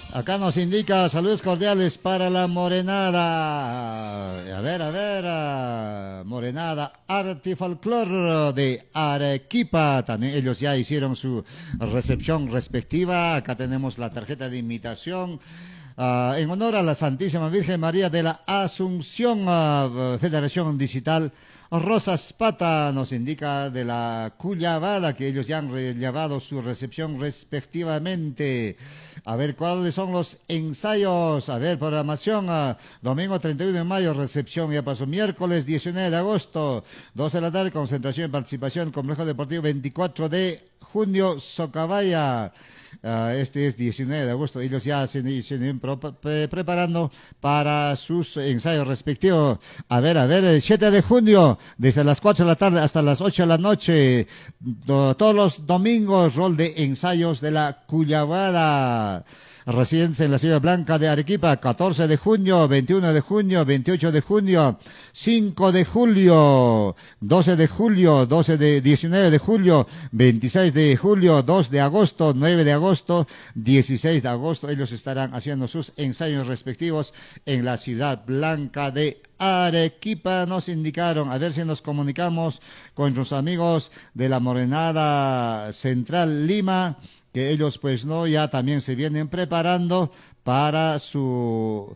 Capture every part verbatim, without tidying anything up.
Acá nos indica saludos cordiales para la Morenada. A ver, a ver, ah, Morenada Arte y Folclor de Arequipa. También ellos ya hicieron su recepción respectiva. Acá tenemos la tarjeta de invitación. Ah, en honor a la Santísima Virgen María de la Asunción, ah, Federación Digital Rosas Pata nos indica de la Cuyabada que ellos ya han re- llevado su recepción respectivamente. A ver, ¿cuáles son los ensayos? A ver, programación, ah, domingo treinta y uno de mayo, recepción ya pasó. Miércoles diecinueve de agosto, doce de la tarde, concentración y participación, Complejo Deportivo veinticuatro de junio, Socabaya. Ah, este es diecinueve de agosto. Ellos ya se, se vienen pro- pre- preparando para sus ensayos respectivos. A ver, a ver, el siete de junio, desde las cuatro de la tarde hasta las ocho de la noche, do- todos los domingos, rol de ensayos de la Cuyabada. Residencia en la Ciudad Blanca de Arequipa, catorce de junio, veintiuno de junio, veintiocho de junio, cinco de julio, doce de julio, doce de, diecinueve de julio, veintiséis de julio, dos de agosto, nueve de agosto, dieciséis de agosto. Ellos estarán haciendo sus ensayos respectivos en la Ciudad Blanca de Arequipa. Nos indicaron, a ver si nos comunicamos con nuestros amigos de la Morenada Central Lima, que ellos pues no, ya también se vienen preparando para su,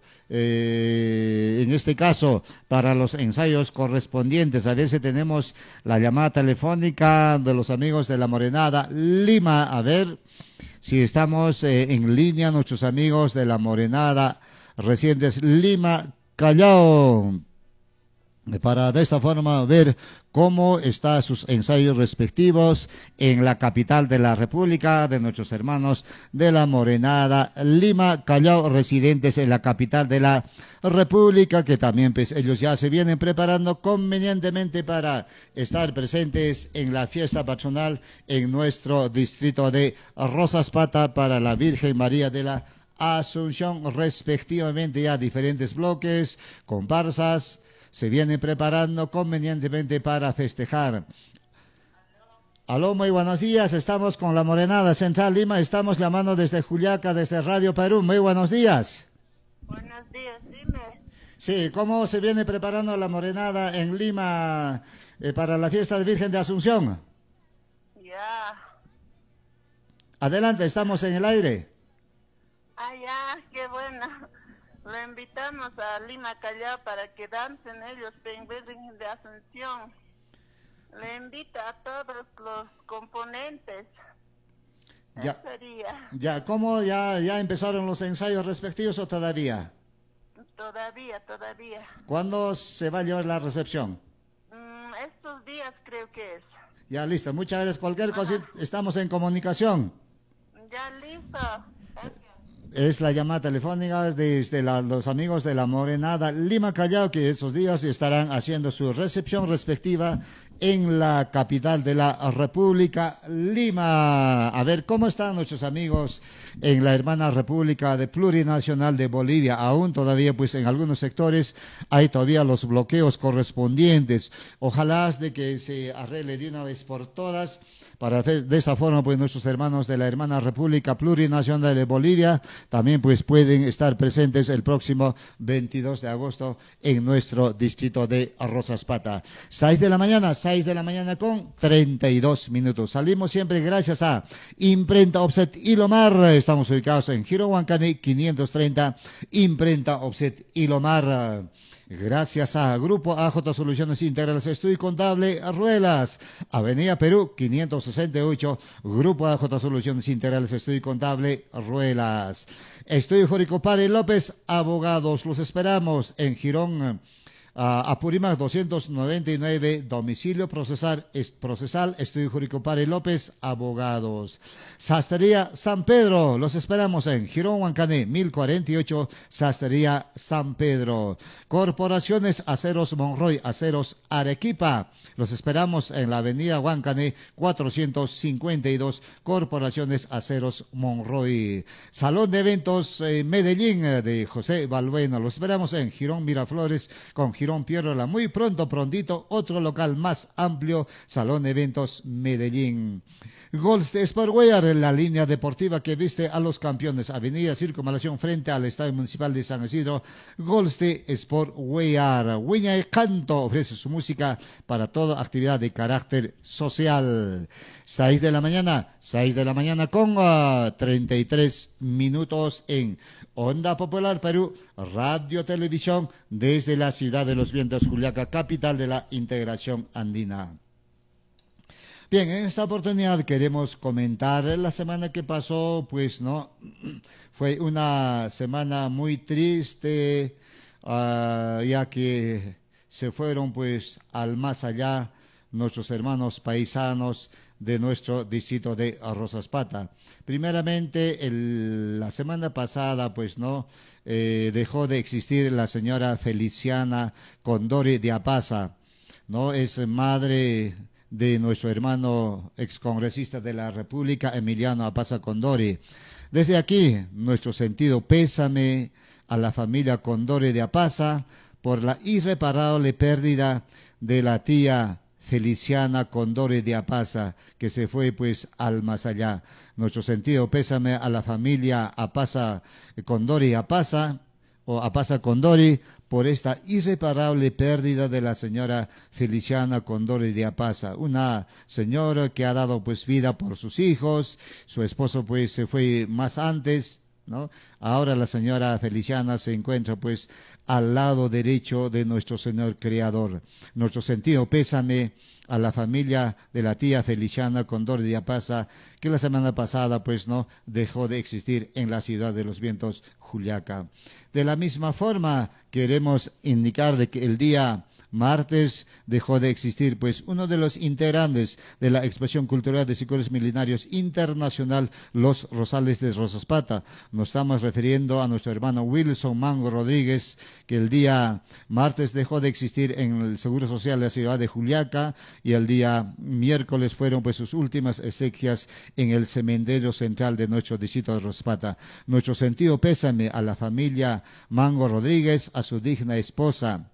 eh, en este caso, para los ensayos correspondientes. A ver si tenemos la llamada telefónica de los amigos de la Morenada Lima. A ver si estamos eh, en línea, nuestros amigos de la Morenada Recientes Lima, Callao, para de esta forma ver cómo están sus ensayos respectivos en la capital de la República, de nuestros hermanos de la Morenada Lima, Callao, residentes en la capital de la República, que también pues ellos ya se vienen preparando convenientemente para estar presentes en la fiesta patronal en nuestro distrito de Rosas Pata para la Virgen María de la Asunción, respectivamente. Ya diferentes bloques, comparsas, se viene preparando convenientemente para festejar. Aló, muy buenos días, estamos con la Morenada Central Lima, estamos llamando desde Juliaca, desde Radio Perú. Muy buenos días. Buenos días, dime. Sí, ¿cómo se viene preparando la Morenada en Lima eh, para la fiesta de Virgen de Asunción? Ya. Adelante, estamos en el aire. Ah, ya, qué bueno. Lo invitamos a Lima Callao para que dancen ellos en Virgen de Asunción. Le invita a todos los componentes. Ya, Eso sería. ya, ¿cómo ya, ya empezaron los ensayos respectivos o todavía? Todavía, todavía. ¿Cuándo se va a llevar la recepción? Mm, estos días creo que es. Ya, listo. Muchas gracias. Cualquier Ajá. cosita, estamos en comunicación. Ya listo. Gracias. Es la llamada telefónica desde la- los amigos de la Morenada Lima Callao, que esos días estarán haciendo su recepción respectiva en la capital de la República, Lima. A ver, ¿cómo están nuestros amigos en la hermana República de Plurinacional de Bolivia? Aún todavía, pues en algunos sectores hay todavía los bloqueos correspondientes. Ojalá de que se arregle de una vez por todas, para hacer de esa forma, pues nuestros hermanos de la hermana República Plurinacional de Bolivia también pues pueden estar presentes el próximo veintidós de agosto en nuestro distrito de Rosas Pata. seis de la mañana, seis de la mañana con treinta y dos minutos. Salimos siempre gracias a Imprenta Offset Ilomar. Estamos ubicados en Giro Huancani quinientos treinta, Imprenta Offset Ilomar. Gracias a Grupo A J Soluciones Integrales Estudio Contable Ruelas, Avenida Perú quinientos sesenta y ocho, Grupo A J Soluciones Integrales Estudio Contable Ruelas. Estudio Jórico Pare López, abogados, los esperamos en Girón, Uh, Apurímac doscientos noventa y nueve, domicilio procesal, es, procesal, Estudio Jurídico Pare López, abogados. Sastrería San Pedro, los esperamos en Girón Huancané, mil cuarenta y ocho, Sastrería San Pedro. Corporaciones Aceros Monroy, Aceros Arequipa, los esperamos en la avenida Huancané, cuatrocientos cincuenta y dos, Corporaciones Aceros Monroy. Salón de Eventos eh, Medellín eh, de José Balbuena, los esperamos en Girón Miraflores con Girón Pierrola. Muy pronto, prontito, otro local más amplio, Salón de Eventos Medellín. Gols de Sportwear, la línea deportiva que viste a los campeones. Avenida Circunvalación frente al Estadio Municipal de San Isidro. Gols de Sportwear. Huña y Canto ofrece su música para toda actividad de carácter social. seis de la mañana, seis de la mañana con uh, treinta y tres minutos en Onda Popular Perú, Radio Televisión, desde la ciudad de los vientos, Juliaca, capital de la integración andina. Bien, en esta oportunidad queremos comentar la semana que pasó, pues no, fue una semana muy triste, uh, ya que se fueron pues al más allá nuestros hermanos paisanos de nuestro distrito de Rosaspata. Primeramente, el, la semana pasada, pues no, eh, dejó de existir la señora Feliciana Condori de Apaza, no, es madre de nuestro hermano excongresista de la República, Emiliano Apaza Condori. Desde aquí, nuestro sentido pésame a la familia Condori de Apaza por la irreparable pérdida de la tía Feliciana Condori de Apaza, que se fue pues al más allá. Nuestro sentido pésame a la familia Apaza Condori Apaza, o Apaza Condori, por esta irreparable pérdida de la señora Feliciana Condori de Apaza, una señora que ha dado pues vida por sus hijos, su esposo pues se fue más antes, ¿no? Ahora la señora Feliciana se encuentra pues al lado derecho de nuestro Señor Creador. Nuestro sentido pésame a la familia de la tía Feliciana Condori de Apaza, que la semana pasada pues no dejó de existir en la ciudad de los vientos, Juliaca. De la misma forma, queremos indicar de que el día martes dejó de existir pues uno de los integrantes de la expresión cultural de Sicores Milenarios Internacional, Los Rosales de Rosaspata. Nos estamos refiriendo a nuestro hermano Wilson Mango Rodríguez, que el día martes dejó de existir en el Seguro Social de la ciudad de Juliaca, y el día miércoles fueron pues sus últimas exequias en el cementerio central de nuestro distrito de Rosaspata. Nuestro sentido pésame a la familia Mango Rodríguez, a su digna esposa,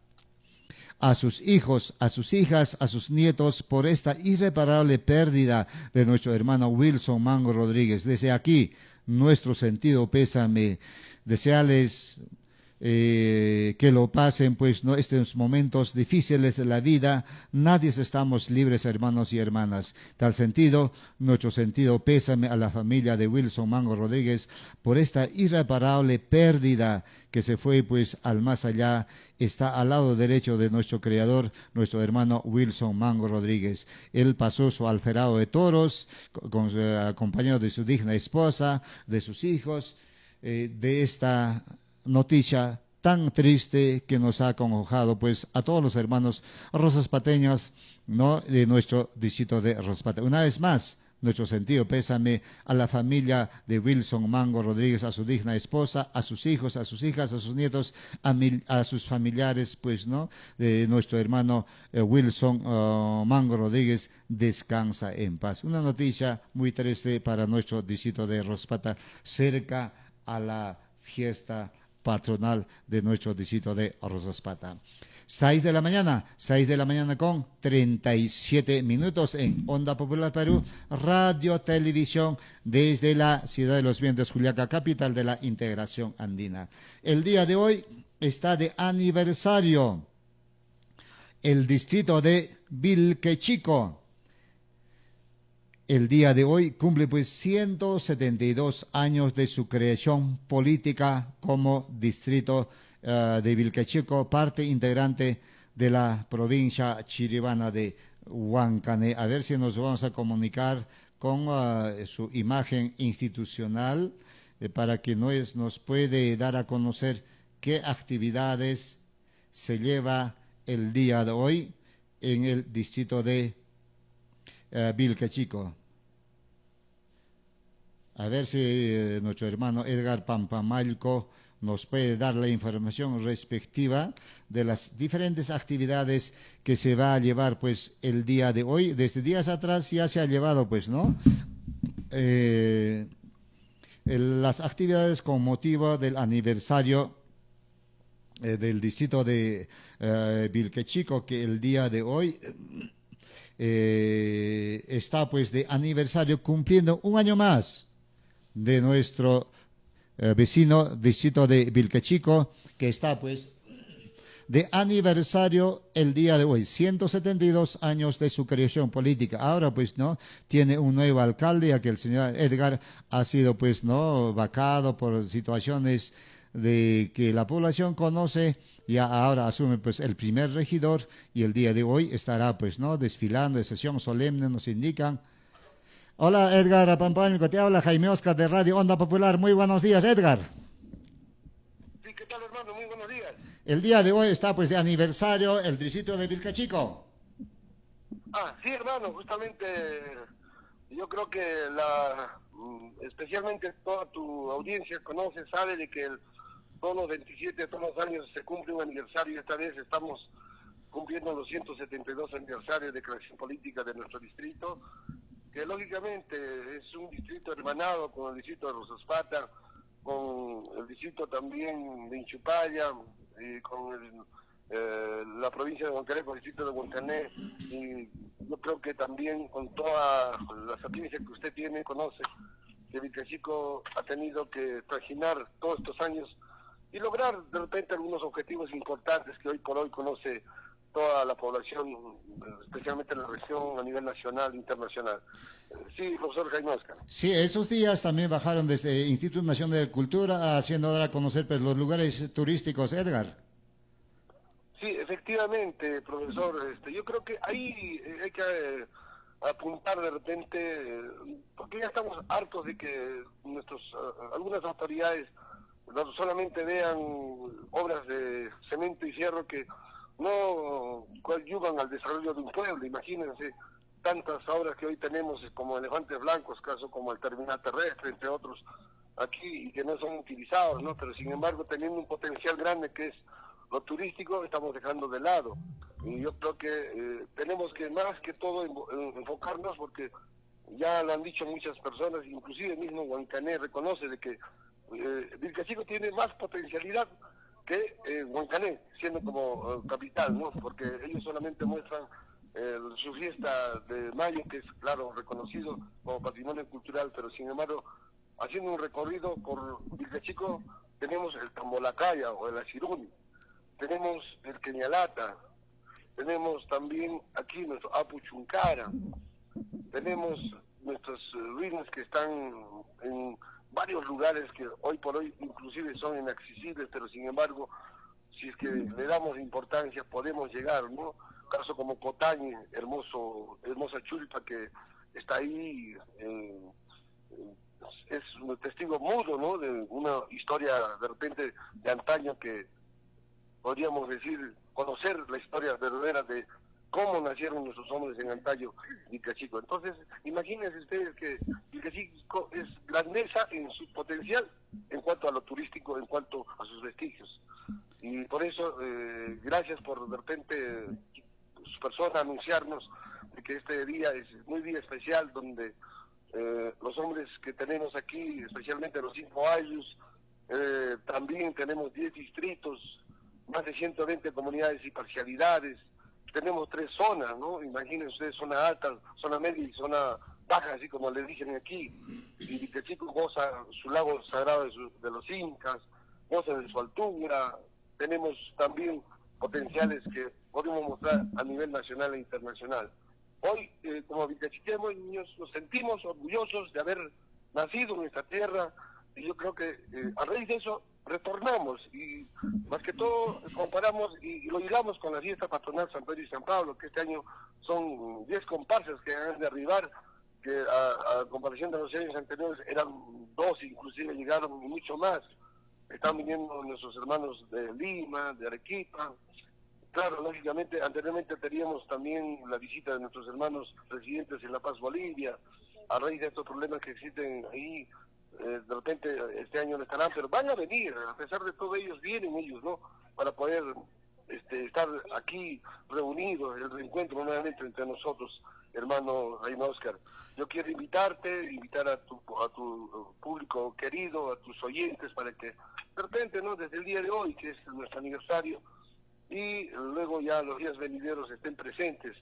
a sus hijos, a sus hijas, a sus nietos, por esta irreparable pérdida de nuestro hermano Wilson Mango Rodríguez. Desde aquí, nuestro sentido pésame, desearles eh, que lo pasen, pues, no, estos momentos difíciles de la vida. Nadie estamos libres, hermanos y hermanas. Tal sentido, nuestro sentido pésame a la familia de Wilson Mango Rodríguez por esta irreparable pérdida que se fue pues al más allá. Está al lado derecho de nuestro Creador, nuestro hermano Wilson Mango Rodríguez. Él pasó su alferado de toros, con, con, acompañado de su digna esposa, de sus hijos, eh, de esta noticia tan triste que nos ha acongojado pues a todos los hermanos rosaspateños, no, de nuestro distrito de Rosaspata. Una vez más, nuestro sentido pésame a la familia de Wilson Mango Rodríguez, a su digna esposa, a sus hijos, a sus hijas, a sus nietos, a, mil, a sus familiares, pues, ¿no? De nuestro hermano eh, Wilson uh, Mango Rodríguez, descansa en paz. Una noticia muy triste para nuestro distrito de Rosaspata, cerca a la fiesta patronal de nuestro distrito de Rosaspata. seis de la mañana, seis de la mañana con treinta y siete minutos en Onda Popular Perú, Radio Televisión, desde la ciudad de los vientos, Juliaca, capital de la integración andina. El día de hoy está de aniversario el distrito de Vilquechico. El día de hoy cumple pues ciento setenta y dos años de su creación política como distrito Uh, de Vilquechico, parte integrante de la provincia chiribana de Huancané. A ver si nos vamos a comunicar con uh, su imagen institucional eh, para que nos, nos puede dar a conocer qué actividades se lleva el día de hoy en el distrito de uh, Vilquechico. A ver si eh, nuestro hermano Edgar Pampamalco nos puede dar la información respectiva de las diferentes actividades que se va a llevar pues el día de hoy. Desde días atrás ya se ha llevado pues, ¿no? Eh, el, las actividades con motivo del aniversario eh, del distrito de eh, Vilquechico, que el día de hoy eh, está pues de aniversario, cumpliendo un año más de nuestro eh, vecino distrito de Vilcachico, que está pues de aniversario el día de hoy, ciento setenta y dos años de su creación política. Ahora pues no, tiene un nuevo alcalde, ya que el señor Edgar ha sido pues no vacado por situaciones de que la población conoce. Ya ahora asume pues el primer regidor y el día de hoy estará pues no desfilando de sesión solemne, nos indican. Hola Edgar Pampánico, te habla Jaime Oscar de Radio Onda Popular. Muy buenos días, Edgar. Sí, ¿qué tal, hermano? Muy buenos días. El día de hoy está pues de aniversario el distrito de Vilcachico. Ah, sí, hermano, justamente yo creo que la, especialmente toda tu audiencia conoce, sabe de que el, todos los veintisiete, todos los años se cumple un aniversario y esta vez estamos cumpliendo los ciento setenta y dos aniversarios de creación política de nuestro distrito, que lógicamente es un distrito hermanado con el distrito de Rosaspata, con el distrito también de Inchupaya, y con el, eh, la provincia de Huancané, con el distrito de Huancané, y yo creo que también con toda la sapiencia que usted tiene, conoce, que Vilcachico ha tenido que trajinar todos estos años y lograr de repente algunos objetivos importantes que hoy por hoy conoce toda la población, especialmente en la región a nivel nacional e internacional. Sí, profesor Jaime Oscar. Sí, esos días también bajaron desde el Instituto Nacional de Cultura, haciendo ahora conocer pues, los lugares turísticos, Edgar. Sí, efectivamente, profesor. Este, yo creo que ahí hay que eh, apuntar de repente, eh, porque ya estamos hartos de que nuestros uh, algunas autoridades no solamente vean obras de cemento y cierro que no coadyuvan al desarrollo de un pueblo. Imagínense tantas obras que hoy tenemos como Elefantes Blancos, caso como el terminal terrestre, entre otros, aquí, y que no son utilizados, ¿no? Pero sin embargo, teniendo un potencial grande que es lo turístico, estamos dejando de lado. Y yo creo que eh, tenemos que más que todo enfocarnos, porque ya lo han dicho muchas personas, inclusive mismo Huancané reconoce de que eh, Vilcachico tiene más potencialidad que eh, Huancané, siendo como eh, capital, ¿no? Porque ellos solamente muestran eh, su fiesta de mayo, que es, claro, reconocido como patrimonio cultural, pero sin embargo, haciendo un recorrido por Vilcachico, tenemos el Tambolacaya o el Asiruni, tenemos el Queñalata, tenemos también aquí nuestro Apuchuncara, tenemos nuestras ruinas que están en varios lugares que hoy por hoy inclusive son inaccesibles, pero sin embargo, si es que le damos importancia, podemos llegar, ¿no? Caso como Cotañe, hermoso, hermosa Chulpa que está ahí, eh, es un testigo mudo, ¿no? De una historia de repente de antaño que podríamos decir, conocer la historia verdadera de cómo nacieron nuestros hombres en antaño Vilcachico. Entonces, imagínense ustedes que Vilcachico es grandeza en su potencial en cuanto a lo turístico, en cuanto a sus vestigios. Y por eso, eh, gracias por de repente su persona anunciarnos de que este día es muy día especial, donde eh, los hombres que tenemos aquí, especialmente los cinco ayus, eh, también tenemos diez distritos, más de ciento veinte comunidades y parcialidades, tenemos tres zonas, ¿no? Imagínense ustedes, zona alta, zona media y zona baja, así como le dicen aquí. Y Vilcachico goza su lago sagrado de, su, de los incas, goza de su altura. Tenemos también potenciales que podemos mostrar a nivel nacional e internacional. Hoy, eh, como vilcachiqueños, nos sentimos orgullosos de haber nacido en esta tierra, y yo creo que eh, a raíz de eso retornamos y más que todo comparamos y, y lo hilamos con la fiesta patronal San Pedro y San Pablo, que este año son diez comparsas que han de arribar, que a, a comparación de los años anteriores eran dos, inclusive llegaron mucho más. Están viniendo nuestros hermanos de Lima, de Arequipa. Claro, lógicamente, anteriormente teníamos también la visita de nuestros hermanos residentes en La Paz, Bolivia. A raíz de estos problemas que existen ahí, eh, de repente este año no estarán, pero van a venir, a pesar de todo ellos, vienen ellos, ¿no? Para poder este, estar aquí reunidos, el reencuentro nuevamente entre nosotros, hermano Jaime Oscar. Yo quiero invitarte, invitar a tu, a tu público querido, a tus oyentes, para que de repente, ¿no? Desde el día de hoy, que es nuestro aniversario, y luego ya los días venideros estén presentes.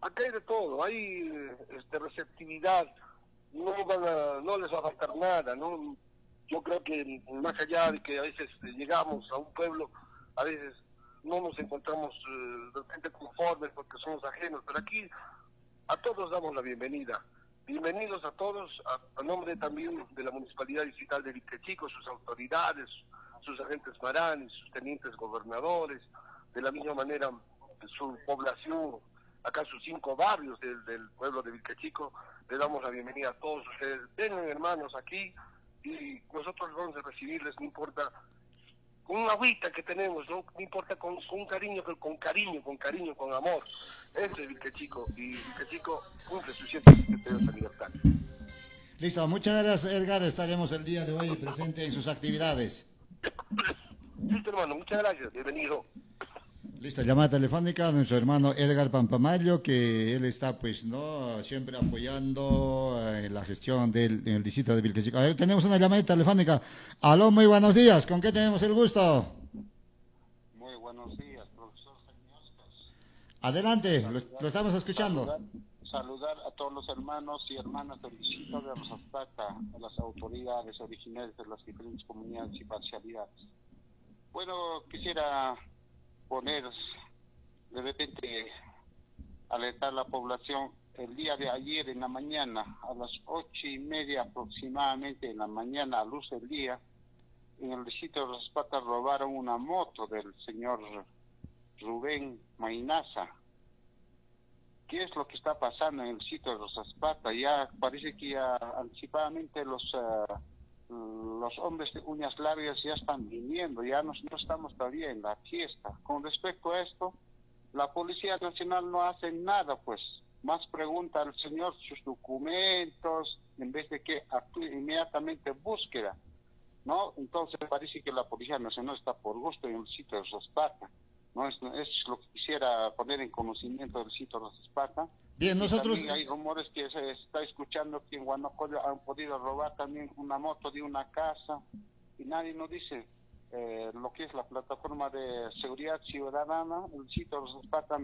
acá hay de todo, hay este, receptividad, no van a, no les va a faltar nada, ¿no? Yo creo que más allá de que a veces llegamos a un pueblo, a veces no nos encontramos eh, de repente conformes porque somos ajenos, pero aquí a todos damos la bienvenida. Bienvenidos a todos, a, a nombre también de la Municipalidad Distrital de Vilquechico, sus autoridades, sus agentes maranes, sus tenientes gobernadores, de la misma manera su población, acá sus cinco barrios del, del pueblo de Vilquechico, le damos la bienvenida a todos ustedes. Vengan, hermanos, aquí, y nosotros vamos a recibirles, no importa, con una agüita que tenemos, no, no importa, con, con cariño, con cariño, con cariño, con amor. Ese es Vilquechico, y Vilquechico cumple sus ciento setenta años de libertad. Listo, muchas gracias, Edgar. Estaremos el día de hoy presente en sus actividades. Listo, hermano, muchas gracias, bienvenido. Listo, llamada telefónica a nuestro hermano Edgar Pampamayo, que él está, pues, no siempre apoyando eh, la gestión del en el distrito de Vilquechico. A ver, tenemos una llamada telefónica. Aló, muy buenos días. ¿Con qué tenemos el gusto? Muy buenos días, profesor. Adelante, saludar, lo, lo estamos escuchando. Saludar, saludar a todos los hermanos y hermanas del distrito de Arrasataca, a las autoridades originales de las diferentes comunidades y parcialidades. Bueno, quisiera poner, de repente, alertar a la población. El día de ayer en la mañana, a las ocho y media aproximadamente en la mañana, a luz del día, en el distrito de Arrasataca robaron una moto del señor Rubén Mainaza. ¿Qué es lo que está pasando en el sitio de Arrasataca? Ya parece que ya anticipadamente los uh, los hombres de uñas largas ya están viniendo, ya no, no estamos todavía en la fiesta. Con respecto a esto, la Policía Nacional no hace nada, pues, más pregunta al señor sus documentos, en vez de que actúe inmediatamente búsqueda, ¿no? Entonces parece que la Policía Nacional está por gusto en el sitio de Arrasataca. No es, es lo que quisiera poner en conocimiento del sitio de Arrasataca. Bien, y nosotros... también hay rumores que se está escuchando que en Guanacoyo han podido robar también una moto de una casa y nadie nos dice eh, lo que es la plataforma de seguridad ciudadana, el sitio de Arrasataca